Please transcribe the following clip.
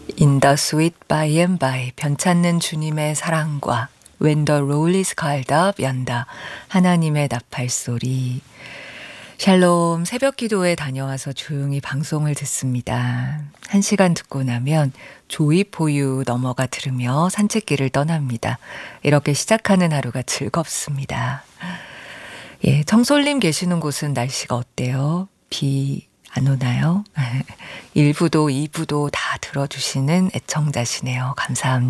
In the sweet by and by 변찮는 주님의 사랑과 When the roll is called up 연다 하나님의 나팔소리. 샬롬, 새벽 기도에 다녀와서 조용히 방송을 듣습니다. 1시간 듣고 나면 조이포유 넘어가 들으며 산책길을 떠납니다. 이렇게 시작하는 하루가 즐겁습니다. 예, 청솔님 계시는 곳은 날씨가 어때요? 비 안 오나요? 1부도 2부도 다 들어주시는 애청자시네요. 감사합니다.